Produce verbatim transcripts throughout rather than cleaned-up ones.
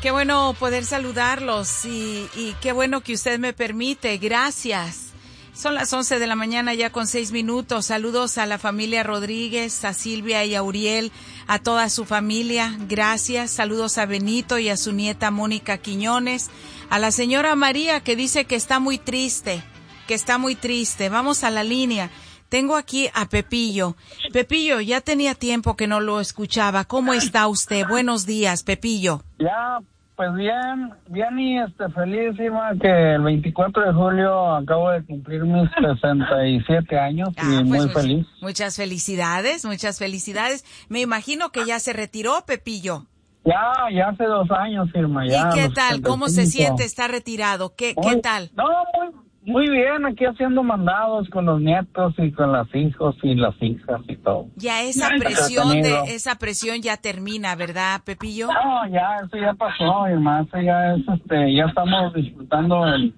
Qué bueno poder saludarlos y, y qué bueno que usted me permite. Gracias. Son las once de la mañana ya con seis minutos. Saludos a la familia Rodríguez, a Silvia y a Uriel, a toda su familia. Gracias. Saludos a Benito y a su nieta Mónica Quiñones. A la señora María que dice que está muy triste, que está muy triste. Vamos a la línea. Tengo aquí a Pepillo. Pepillo, ya tenía tiempo que no lo escuchaba. ¿Cómo está usted? Buenos días, Pepillo. Ya, pues bien, bien y este, feliz, Irma, que el veinticuatro de julio acabo de cumplir mis sesenta y siete años y Ah, pues muy much- feliz. Muchas felicidades, muchas felicidades. Me imagino que ya se retiró, Pepillo. Ya, ya hace dos años, Irma, ya. ¿Y qué los tal? ¿Cómo se setenta y cinco. siente? ¿Está retirado? ¿Qué, Muy- qué tal? No, muy, muy bien, aquí haciendo mandados con los nietos y con los hijos y las hijas y todo. Ya esa Ay, presión entretenido. de esa presión ya termina, ¿verdad, Pepillo? No, ya, eso ya pasó, Irma, eso ya es, este, ya estamos disfrutando el,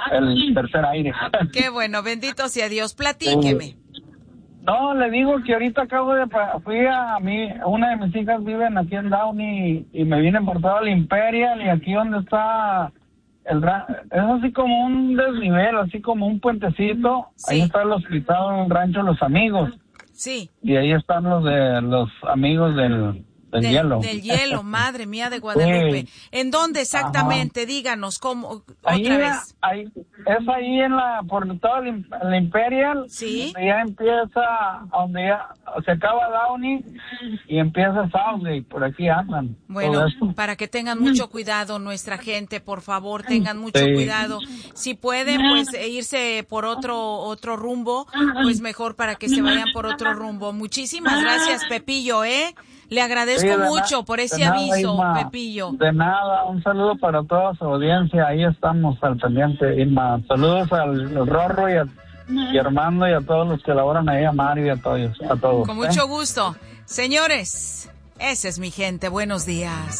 el tercer aire. Qué bueno, bendito sea Dios. Platíqueme. No, le digo que ahorita acabo de, pa- fui a mí, una de mis hijas viven aquí en Downey y, y me vine por todo el Imperial y aquí donde está el, ra- es así como un desnivel, así como un puentecito, Sí. ahí está el hospital, el rancho Los Amigos Sí. y ahí están los de los amigos del, del, hielo. Del hielo, madre mía de Guadalupe. Sí. ¿En dónde exactamente? Díganos, ¿cómo? Ahí, Otra vez. ahí, es ahí en la, por todo el, Im- el Imperial, Sí. donde ya empieza, donde ya se acaba Downey y empieza Southgate, por aquí andan. Bueno, todo eso. para que tengan mucho cuidado nuestra gente, por favor, tengan mucho Sí. cuidado. Si pueden, pues, e irse por otro otro rumbo, pues mejor para que se vayan por otro rumbo. Muchísimas gracias, Pepillo, ¿eh? Le agradezco Sí, de na- mucho por ese de nada, aviso, Irma. Pepillo. De nada, un saludo para toda su audiencia, ahí estamos al pendiente, Irma. Saludos al Rorro y a, y a Armando y a todos los que laboran ahí, a Mario y a todos. A todos Con ¿eh? mucho gusto. Señores, esa es mi gente. Buenos días.